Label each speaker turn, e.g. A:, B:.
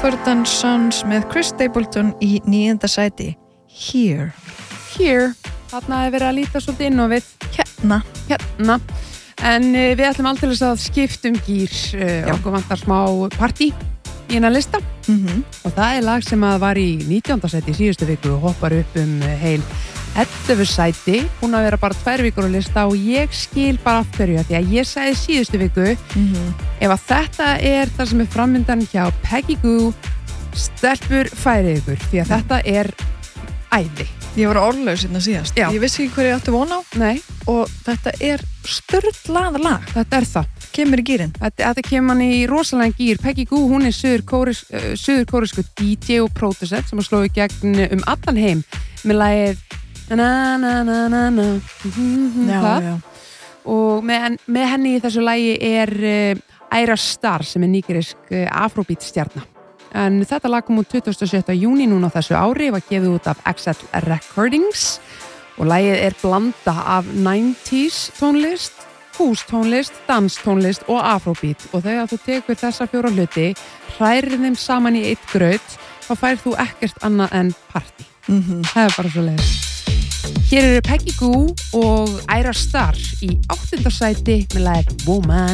A: Mumford & Sons með Chris Stapleton í 9. sæti. Here.
B: Þarna hefur verið að líta svolítið inn á við.
A: Hérna.
B: En við ætlum aldrei að skipta gýr. Okkur vantar smá partí í hennar lista. Og það lag sem að var í 19. sæti í síðustu viku og hoppar upp heil 11 sæti, búin að vera bara 2 vikur á lista og ég skil bara af hverju því að ég sagði síðustu viku ef að þetta það sem framundan hjá Peggy Gou, stelpur færið ykkur því að þetta æði.
A: Ég var orðlaus hérna síðast.
B: Já.
A: Ég vissi ekki hverju ég átti von á.
B: Nei.
A: Og þetta sturlað lag.
B: Þetta það.
A: Kemur í gýrin.
B: Þetta kemur hann í rosalega gýr. Peggy Gou, hún suður-kóresku DJ og producer sem að sló í gegn allan heim með lagið na-na-na-na-na
A: Já.
B: Og með henni í þessu lagi Ayra Starr sem nýgerisk afrobeat stjarna. En þetta lag kom út 27. júní núna þessu ári, var gefið út af XL Recordings og lagið blanda af 90s tónlist, hústónlist, danstónlist og afrobeat og þegar þú tekur þessa 4 hluti, hrærir þeim saman í eitt graut, þá færð þú ekkert annað en partí. Það bara svo leiðis. Hér eru Peggy Gou og Ayra Starr í 8. sæti með lagið Woman.